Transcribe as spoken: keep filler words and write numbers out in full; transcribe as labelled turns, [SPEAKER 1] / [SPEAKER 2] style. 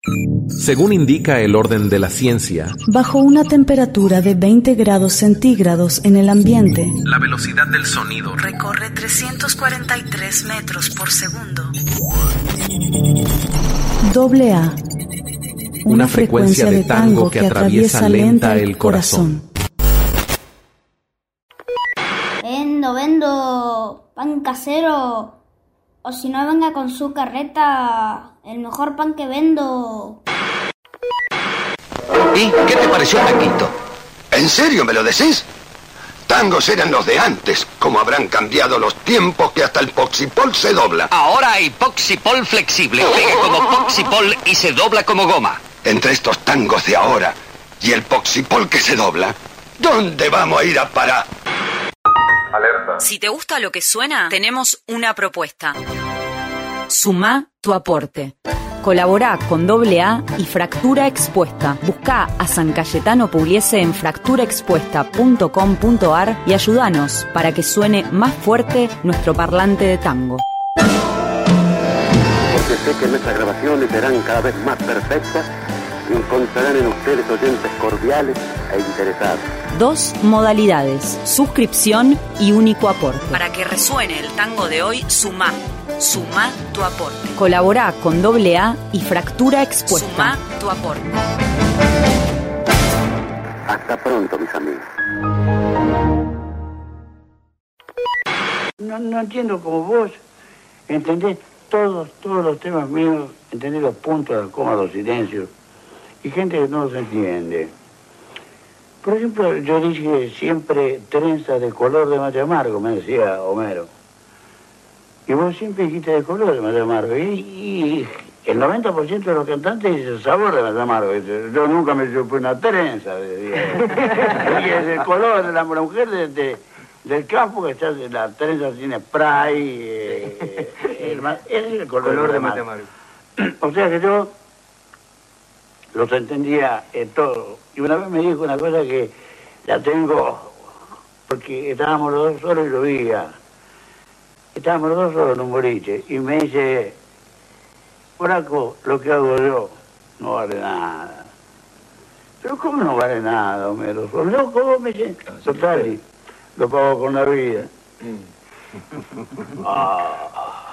[SPEAKER 1] Según indica el orden de la ciencia,
[SPEAKER 2] bajo una temperatura de veinte grados centígrados en el ambiente,
[SPEAKER 1] la velocidad del sonido
[SPEAKER 2] recorre trescientos cuarenta y tres metros por segundo. Doble A. Una,
[SPEAKER 1] una frecuencia de tango que atraviesa lenta el corazón.
[SPEAKER 3] Vendo, vendo pan casero. O si no, venga con su carreta. El mejor pan que vendo.
[SPEAKER 4] ¿Y qué te pareció el tanguito?
[SPEAKER 5] ¿En serio me lo decís? Tangos eran los de antes. Como habrán cambiado los tiempos que hasta el poxipol se dobla.
[SPEAKER 4] Ahora hay poxipol flexible. Pega como poxipol y se dobla como goma.
[SPEAKER 5] Entre estos tangos de ahora y el poxipol que se dobla, ¿dónde vamos a ir a parar?
[SPEAKER 6] Alerta. Si te gusta lo que suena, tenemos una propuesta. Sumá tu aporte. Colaborá con Doble A y Fractura Expuesta. Buscá a San Cayetano Pugliese en fractura expuesta punto com punto ar y ayúdanos para que suene más fuerte nuestro parlante de tango.
[SPEAKER 7] Porque sé que nuestras grabaciones serán cada vez más perfectas y encontrarán en ustedes oyentes cordiales e interesados.
[SPEAKER 6] Dos modalidades, suscripción y único aporte. Para que resuene el tango de hoy, sumá. Sumá tu aporte. Colaborá con Doble A y Fractura Expuesta. Sumá tu aporte.
[SPEAKER 7] Hasta pronto, mis amigos.
[SPEAKER 8] No, no entiendo cómo vos entendés todos, todos los temas míos, entendés los puntos, las comas, los silencios, y gente que no los entiende. Por ejemplo, yo dije siempre trenza de color de mate amargo, me decía Homero. Y vos siempre dijiste de color de mate amargo. Y, y el noventa por ciento de los cantantes dice sabor de mate amargo. Yo nunca me supe una trenza, decía. Y es el color de la mujer de, de, del campo, que está, la trenza tiene spray. Eh, el, ese es el color, color de mate amargo. O sea que yo los entendía eh, todo. Y una vez me dijo una cosa que la tengo, porque estábamos los dos solos y lo veía. Estábamos los dos solos en un boliche. Y me dice, Horaco, lo que hago yo no vale nada. Pero ¿cómo no vale nada, Homero? ¿Sos loco vos? Me dice, total, lo pago con la vida. Ah...